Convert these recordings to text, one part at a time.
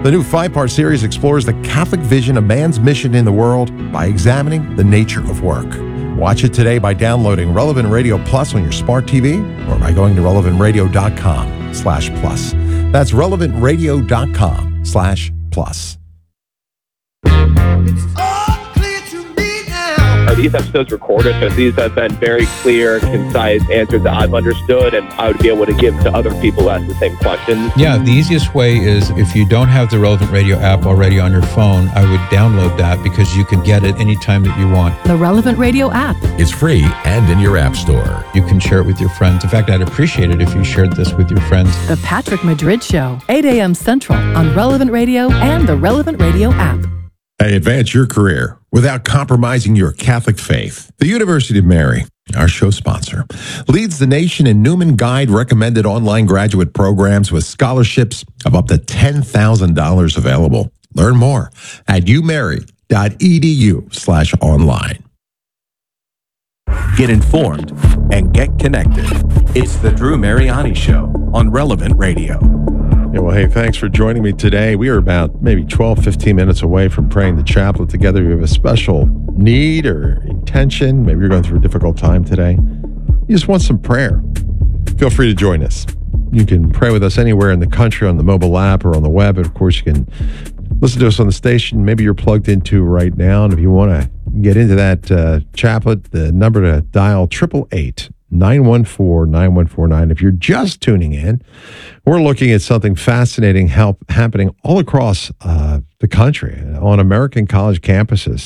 The new 5-part series explores the Catholic vision of man's mission in the world by examining the nature of work. Watch it today by downloading Relevant Radio Plus on your smart TV or by going to relevantradio.com/plus. That's relevantradio.com/plus. Are these episodes recorded? Because these have been very clear, concise answers that I've understood, and I would be able to give to other people who ask the same questions. Yeah, the easiest way is if you don't have the Relevant Radio app already on your phone, I would download that because you can get it anytime that you want. The Relevant Radio app. It's free and in your app store. You can share it with your friends. In fact, I'd appreciate it if you shared this with your friends. The Patrick Madrid Show, 8 a.m. Central on Relevant Radio and the Relevant Radio app. Hey, advance your career without compromising your Catholic faith. The University of Mary, our show sponsor, leads the nation in Newman Guide recommended online graduate programs with scholarships of up to $10,000 available. Learn more at umary.edu/online. Get informed and get connected. It's the Drew Mariani Show on Relevant Radio. Yeah, well, hey, thanks for joining me today. We are about maybe 12, 15 minutes away from praying the chaplet together. If you have a special need or intention, maybe you're going through a difficult time today, you just want some prayer, feel free to join us. You can pray with us anywhere in the country on the mobile app or on the web. And of course, you can listen to us on the station maybe you're plugged into right now. And if you want to get into that chaplet, the number to dial 888-914-9149. If you're just tuning in, we're looking at something fascinating happening all across the country on American college campuses.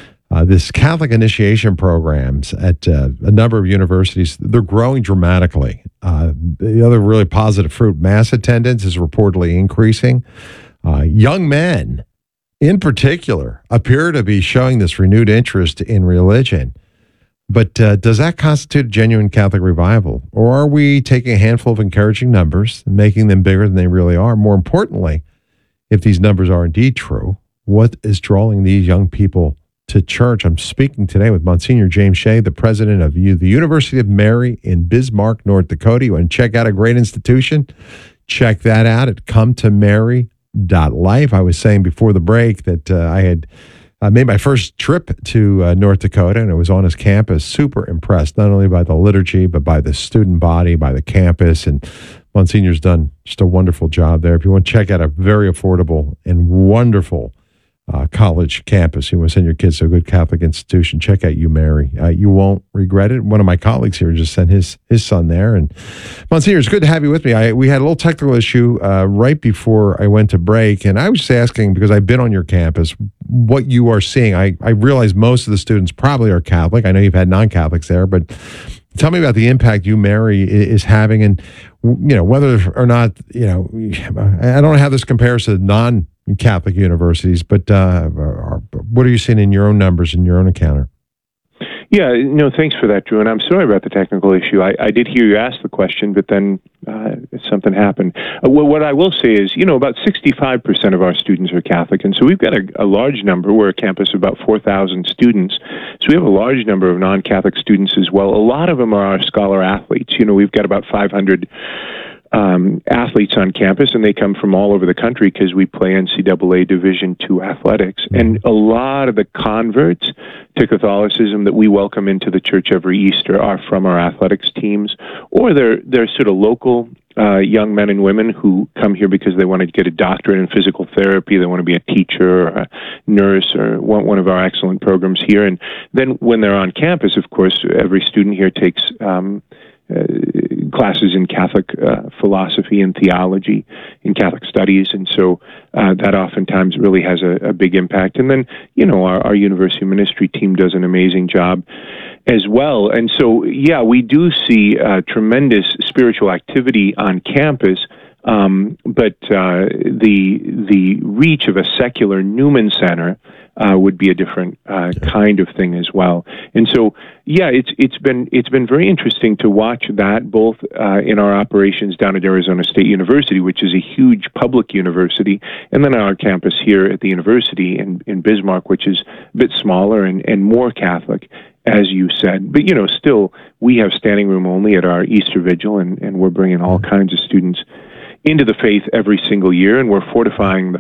This Catholic initiation programs at a number of universities, they're growing dramatically. The other really positive fruit, mass attendance is reportedly increasing. Young men, in particular, appear to be showing this renewed interest in religion. But does that constitute a genuine Catholic revival? Or are we taking a handful of encouraging numbers and making them bigger than they really are? More importantly, if these numbers are indeed true, what is drawing these young people to church? I'm speaking today with Monsignor James Shea, the president of the University of Mary in Bismarck, North Dakota. You want to check out a great institution? Check that out at cometomary.life. I was saying before the break that I had made my first trip to North Dakota, and it was on his campus. Super impressed, not only by the liturgy, but by the student body, by the campus. And Monsignor's done just a wonderful job there. If you want to check out a very affordable and wonderful college campus, you want to send your kids to a good Catholic institution, check out UMary. You won't regret it. One of my colleagues here just sent his son there. And Monsignor, it's good to have you with me. We had a little technical issue right before I went to break, and I was just asking, because I've been on your campus, what you are seeing. I realize most of the students probably are Catholic. I know you've had non-Catholics there, but tell me about the impact UMary is having, and whether or not I don't know how this compares to non-Catholic universities, but what are you seeing in your own numbers, in your own encounter? Yeah, thanks for that, Drew, and I'm sorry about the technical issue. I did hear you ask the question, but then something happened. Well, what I will say is, about 65% of our students are Catholic, and so we've got a large number. We're a campus of about 4,000 students, so we have a large number of non-Catholic students as well. A lot of them are our scholar athletes. We've got about 500 athletes on campus, and they come from all over the country because we play NCAA Division II athletics. And a lot of the converts to Catholicism that we welcome into the church every Easter are from our athletics teams, or they're sort of local young men and women who come here because they want to get a doctorate in physical therapy, they want to be a teacher or a nurse or want one of our excellent programs here. And then when they're on campus, of course, every student here takes classes in Catholic philosophy and theology, in Catholic studies, and so that oftentimes really has a big impact. And then, our university ministry team does an amazing job as well. And so, yeah, we do see tremendous spiritual activity on campus, but the reach of a secular Newman Center would be a different kind of thing as well. And so, yeah, it's been very interesting to watch that both in our operations down at Arizona State University, which is a huge public university, and then on our campus here at the university in Bismarck, which is a bit smaller and more Catholic, as you said. But, still, we have standing room only at our Easter Vigil, and we're bringing all kinds of students into the faith every single year, and we're fortifying the